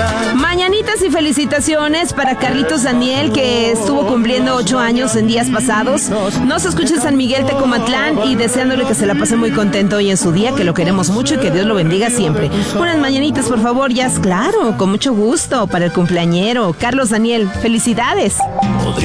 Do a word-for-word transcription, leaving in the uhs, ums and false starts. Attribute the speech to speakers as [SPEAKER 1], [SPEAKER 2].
[SPEAKER 1] Mañanitas y felicitaciones para Carlitos Daniel, que estuvo cumpliendo ocho años en días pasados. Nos escucha en San Miguel Tecomatlán y deseándole que se la pase muy contento hoy en su día, que lo queremos mucho y que Dios lo bendiga siempre. Unas mañanitas, por favor, ya, claro, con mucho gusto para el cumpleañero Carlos Daniel. Felicidades.